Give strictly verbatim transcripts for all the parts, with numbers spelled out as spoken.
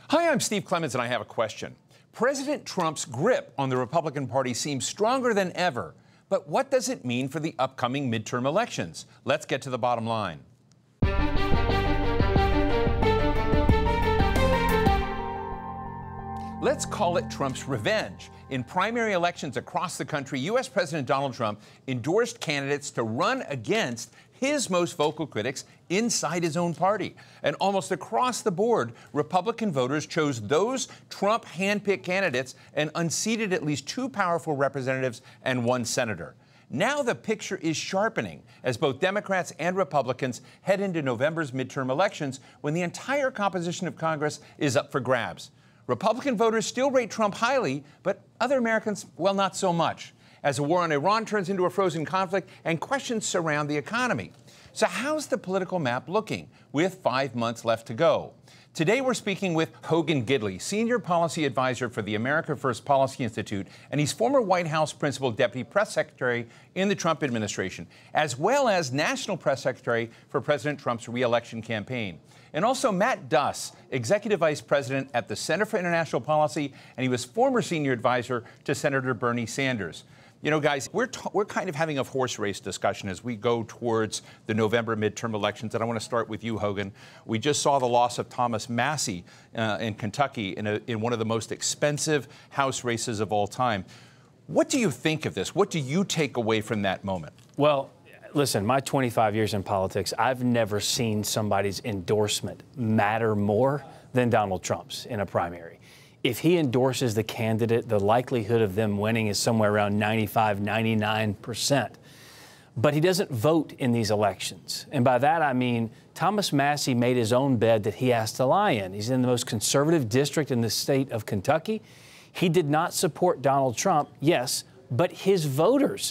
Hi, I'm Steve Clemons, and I have a question. President Trump's grip on the Republican Party seems stronger than ever. But what does it mean for the upcoming midterm elections? Let's get to the bottom line. Let's call it Trump's revenge. In primary elections across the country, U S President Donald Trump endorsed candidates to run against his most vocal critics inside his own party. And almost across the board, Republican voters chose those Trump handpicked candidates and unseated at least two powerful representatives and one senator. Now the picture is sharpening as both Democrats and Republicans head into November's midterm elections when the entire composition of Congress is up for grabs. Republican voters still rate Trump highly, but other Americans, well, not so much, as the war on Iran turns into a frozen conflict and questions surround the economy. So how's the political map looking with five months left to go? Today we're speaking with Hogan Gidley, Senior Policy Advisor for the America First Policy Institute, and he's former White House Principal Deputy Press Secretary in the Trump administration, as well as National Press Secretary for President Trump's re-election campaign. And also Matt Duss, Executive Vice President at the Center for International Policy, and he was former Senior Advisor to Senator Bernie Sanders. You know, guys, we're, t- we're kind of having a horse race discussion as we go towards the November midterm elections. And I want to start with you, Hogan. We just saw the loss of Thomas Massie uh, in Kentucky in, a, in one of the most expensive House races of all time. What do you think of this? What do you take away from that moment? Well, listen, my twenty-five years in politics, I've never seen somebody's endorsement matter more than Donald Trump's in a primary. If he endorses the candidate, the likelihood of them winning is somewhere around ninety-five, ninety-nine percent. But he doesn't vote in these elections. And by that, I mean Thomas Massie made his own bed that he has to lie in. He's in the most conservative district in the state of Kentucky. He did not support Donald Trump, yes, but his voters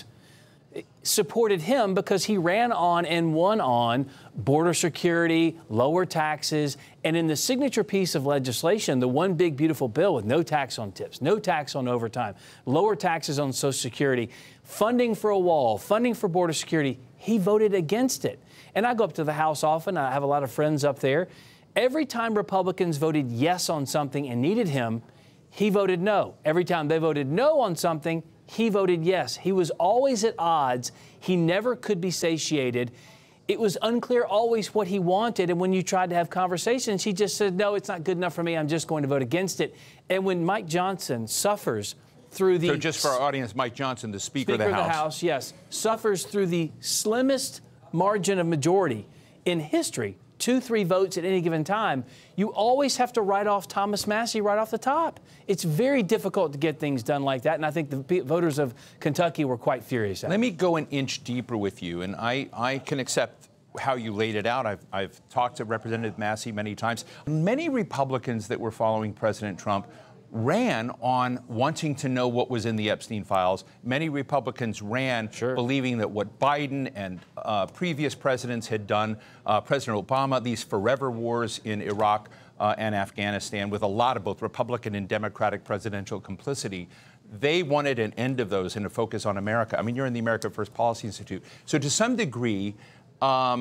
supported him because he ran on and won on border security, lower taxes, and in the signature piece of legislation, the one big beautiful bill with no tax on tips, no tax on overtime, lower taxes on Social Security, funding for a wall, funding for border security, he voted against it. And I go up to the House often. I have a lot of friends up there. Every time Republicans voted yes on something and needed him, he voted no. Every time they voted no on something, he voted yes. He was always at odds. He never could be satiated. It was unclear always what he wanted. And when you tried to have conversations, he just said, no, it's not good enough for me. I'm just going to vote against it. And when Mike Johnson suffers through the... So just for our audience, Mike Johnson, the Speaker, Speaker of the House. of the House, yes, suffers through the slimmest margin of majority in history, two, three votes at any given time, you always have to write off Thomas Massie right off the top. It's very difficult to get things done like that, and I think the voters of Kentucky were quite furious at it. Let me go an inch deeper with you, and I, I can accept how you laid it out. I've, I've talked to Representative Massie many times. Many Republicans that were following President Trump ran on wanting to know what was in the Epstein files. Many Republicans ran sure. believing that what Biden and uh, previous presidents had done, uh, President Obama, these forever wars in Iraq uh, and Afghanistan, with a lot of both Republican and Democratic presidential complicity, they wanted an end of those and a focus on America. I mean, you're in the America First Policy Institute. So to some degree, um,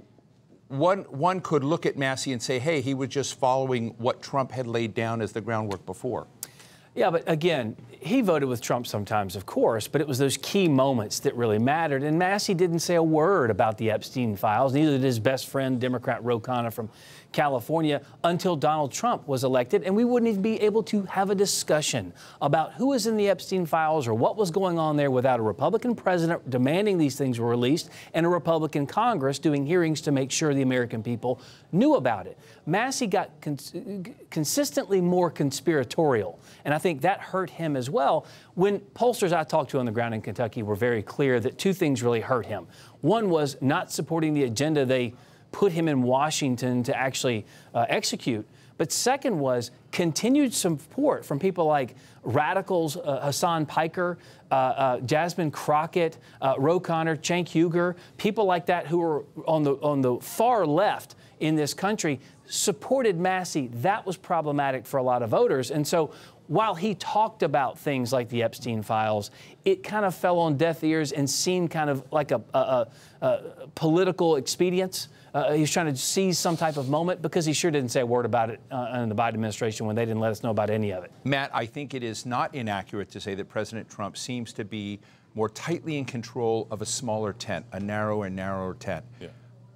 One, one could look at Massie and say, hey, he was just following what Trump had laid down as the groundwork before. Yeah, but again, he voted with Trump sometimes, of course, but it was those key moments that really mattered. And Massie didn't say a word about the Epstein files, neither did his best friend, Democrat Ro Khanna from California, until Donald Trump was elected. And we wouldn't even be able to have a discussion about who was in the Epstein files or what was going on there without a Republican president demanding these things were released and a Republican Congress doing hearings to make sure the American people knew about it. Massie got cons- consistently more conspiratorial, and I think that hurt him as well. When pollsters I talked to on the ground in Kentucky were very clear that two things really hurt him. One was not supporting the agenda they put him in Washington to actually uh, execute. But second was continued support from people like radicals, uh, Hassan Piker, uh, uh, Jasmine Crockett, uh, Ro Khanna, Cenk Uygur, people like that who were on the on the far left in this country supported Massey. That was problematic for a lot of voters. And so while he talked about things like the Epstein files, it kind of fell on deaf ears and seemed kind of like a, a, a, a political expedience. Uh, he was trying to seize some type of moment because he sure didn't say a word about it uh, in the Biden administration when they didn't let us know about any of it. Matt, I think it is not inaccurate to say that President Trump seems to be more tightly in control of a smaller tent, a narrower and narrower tent. Yeah.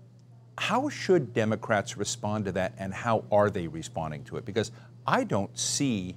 How should Democrats respond to that, and how are they responding to it? Because I don't see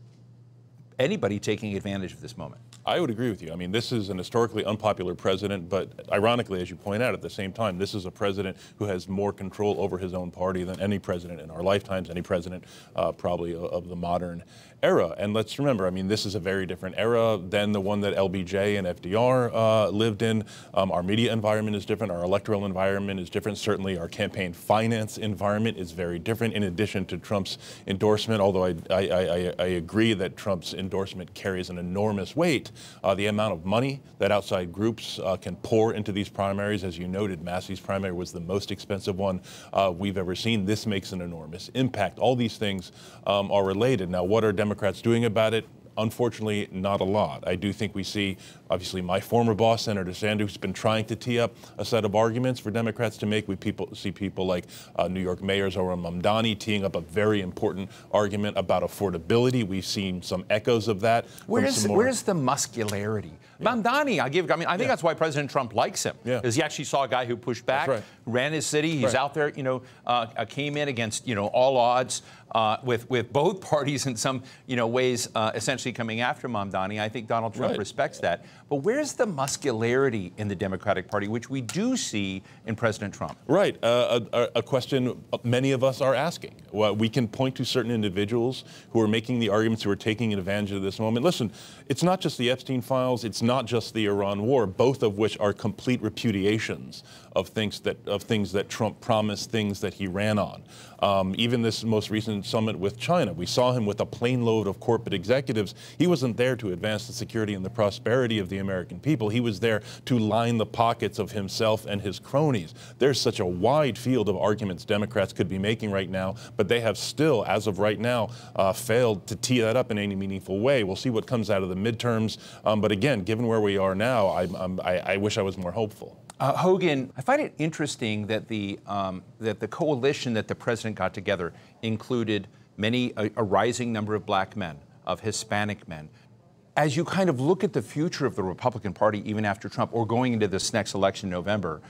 anybody taking advantage of this moment. I would agree with you. I mean, this is an historically unpopular president, but ironically, as you point out, at the same time, this is a president who has more control over his own party than any president in our lifetimes, any president uh, probably of the modern era. And let's remember, I mean, this is a very different era than the one that L B J and F D R uh, lived in. Um, our media environment is different. Our electoral environment is different. Certainly, our campaign finance environment is very different, in addition to Trump's endorsement, although I, I, I, I agree that Trump's endorsement carries an enormous weight. Uh, the amount of money that outside groups uh, can pour into these primaries, as you noted, Massey's primary was the most expensive one uh, we've ever seen. This makes an enormous impact. All these things um, are related. Now, what are Democrats doing about it? Unfortunately, not a lot. I do think we see, obviously, my former boss, Senator Sanders, has been trying to tee up a set of arguments for Democrats to make. We people, see people like uh, New York Mayor Zohran Mamdani teeing up a very important argument about affordability. We've seen some echoes of that. Where's, where's the muscularity? Yeah. Mamdani, I give. I mean, I think yeah. that's why President Trump likes him. Yeah. Because he actually saw a guy who pushed back, right. ran his city. He's right. out there, you know, uh, came in against, you know, all odds uh, with with both parties in some, you know, ways, uh, essentially coming after Mamdani. I think Donald Trump right. respects that. But where's the muscularity in the Democratic Party, which we do see in President Trump? Right. Uh, a, a question many of us are asking. Well, we can point to certain individuals who are making the arguments, who are taking advantage of this moment. Listen, it's not just the Epstein files. It's not just the Iran war, both of which are complete repudiations of things that of things that Trump promised, things that he ran on. Um, even this most recent summit with China, we saw him with a plane load of corporate executives. He wasn't there to advance the security and the prosperity of the American people. He was there to line the pockets of himself and his cronies. There's such a wide field of arguments Democrats could be making right now, but they have still, as of right now, uh, failed to tee that up in any meaningful way. We'll see what comes out of the midterms. Um, but again, given where we are now, I, I'm, I, I wish I was more hopeful. Uh, Hogan, I find it interesting that the um, that the coalition that the president got together included many a, a rising number of black men, of Hispanic men. As you kind of look at the future of the Republican Party, even after Trump, or going into this next election in November,